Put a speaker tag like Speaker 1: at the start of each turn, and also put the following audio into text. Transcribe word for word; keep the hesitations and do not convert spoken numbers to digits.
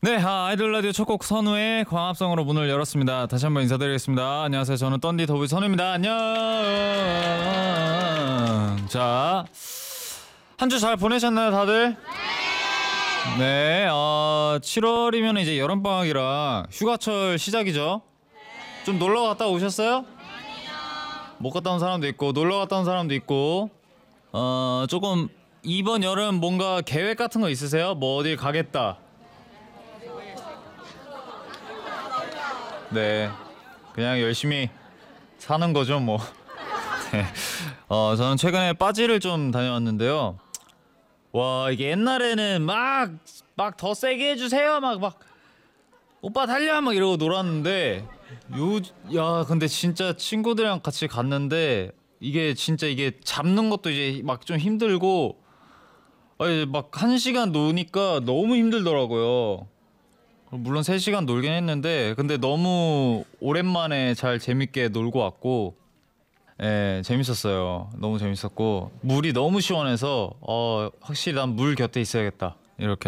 Speaker 1: 네, 아, 아이돌 라디오 첫 곡 선우의 광합성으로 문을 열었습니다. 다시 한번 인사드리겠습니다. 안녕하세요. 저는 던디 더비 선우입니다. 안녕. 자, 한 주 잘 보내셨나요, 다들? 네, 어, 칠월이면 이제 여름방학이라 휴가철 시작이죠? 좀 놀러 갔다 오셨어요? 못 갔다 온 사람도 있고, 놀러 갔다 온 사람도 있고, 어, 조금 이번 여름 뭔가 계획 같은 거 있으세요? 뭐 어딜 가겠다. 네, 그냥 열심히 사는 거죠, 뭐. 네. 어, 저는 최근에 빠지를 좀 다녀왔는데요. 와, 이게 옛날에는 막, 막 더 세게 해주세요. 막, 막, 오빠 달려! 막 이러고 놀았는데, 요, 야, 근데 진짜 친구들이랑 같이 갔는데, 이게 진짜 이게 잡는 것도 이제 막 좀 힘들고, 아니, 막 한 시간 노니까 너무 힘들더라고요. 물론 세 시간 놀긴 했는데 근데 너무 오랜만에 잘 재밌게 놀고 왔고 예, 재밌었어요. 너무 재밌었고 물이 너무 시원해서 어, 확실히 난 물 곁에 있어야겠다 이렇게